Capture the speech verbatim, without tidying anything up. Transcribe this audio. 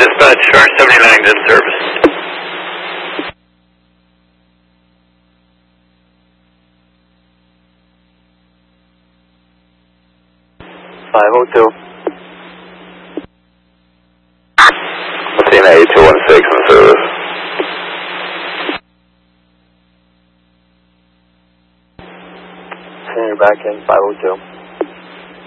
dispatch, R seventy-nine in service. five oh two. Athena eight two one six in service. Send you back in five oh two.